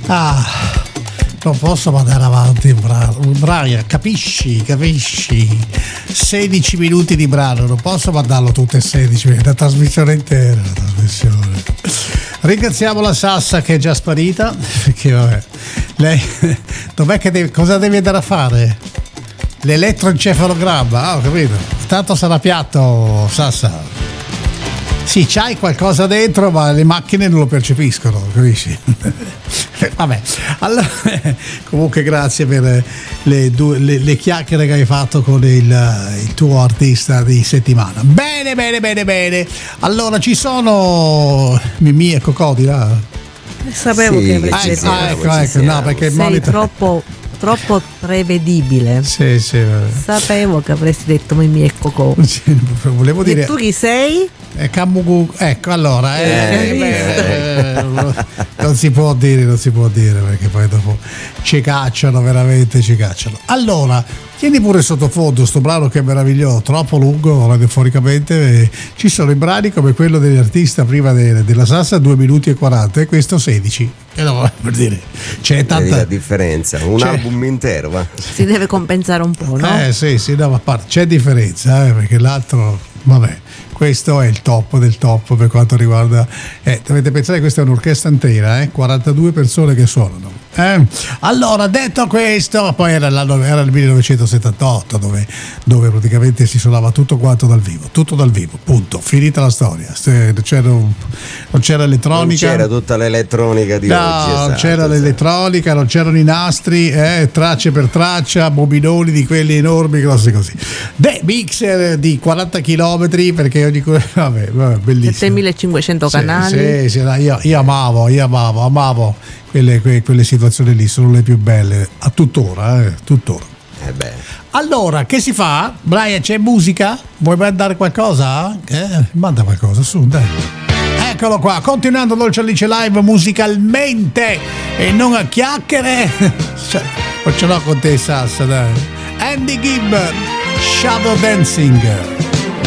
Non posso mandare avanti un brano, capisci? 16 minuti di brano, non posso mandarlo tutte e 16 minuti, la trasmissione intera, la trasmissione. Ringraziamo la Sassa che è già sparita, perché vabbè, lei dov'è che cosa deve andare a fare? L'elettroencefalogramma, ho capito. Tanto sarà piatto, Sassa. Sì, c'hai qualcosa dentro, ma le macchine non lo percepiscono, capisci? Vabbè, allora, comunque grazie per le chiacchiere che hai fatto con il tuo artista di settimana. Bene. Allora ci sono Mimì e Cocò là. Sapevo che avresti detto. Ecco, no, perché il monitor troppo prevedibile. Sì, sapevo che avresti detto Mimì e Cocò. Volevo dire. E tu chi sei? Kamugu, ecco, allora non si può dire perché poi dopo ci cacciano, veramente ci cacciano. Allora tieni pure sottofondo sto brano che è meraviglioso, troppo lungo radiofonicamente. Ci sono i brani come quello dell'artista prima della Sassa 2 minuti e 40 e questo 16, e no, per dire c'è tanta la differenza, album intero va. Si deve compensare un po', no? Sì, no, ma a parte c'è differenza, perché l'altro, vabbè, questo è il top del top per quanto riguarda. Dovete pensare che questa è un'orchestra intera, 42 persone che suonano. Allora, detto questo, poi era il 1978 dove praticamente si suonava tutto quanto dal vivo, punto, finita la storia. Non c'era elettronica, non c'era tutta l'elettronica di oggi, esatto, non c'era l'elettronica, non c'erano i nastri, tracce per traccia, bobinoni di quelli enormi, grossi così, mixer di 40 km, perché vabbè, bellissimo, 7500 canali. Sì, io amavo quelle situazioni lì, sono le più belle a tuttora. Allora, che si fa? Brian, c'è musica? Vuoi mandare qualcosa? Manda qualcosa, su, dai. Eccolo qua, continuando Dolce Alice Live musicalmente e non a chiacchiere. O ce l'ho con te, Sassa, dai. Andy Gibb, Shadow Dancing.